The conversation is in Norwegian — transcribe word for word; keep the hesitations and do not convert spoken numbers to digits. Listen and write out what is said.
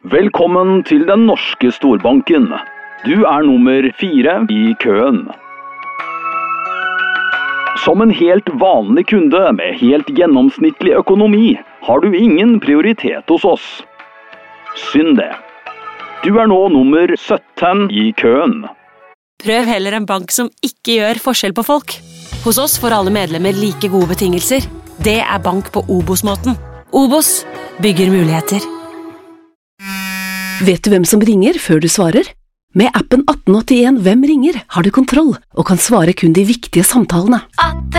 Velkommen til den norske storbanken. Du er nummer fire i køen. Som en helt vanlig kunde med helt gjennomsnittlig økonomi har du ingen prioritet hos oss. Synd det. Du er nå nummer sytten i køen. Prøv heller en bank som ikke gjør forskjell på folk. Hos oss får alle medlemmer like gode betingelser. Det er bank på Obos-måten. Obos bygger muligheter. Vet du hvem som ringer før du svarer? Med appen atten åttien Hvem ringer har du kontroll og kan svare kun de viktige samtalene.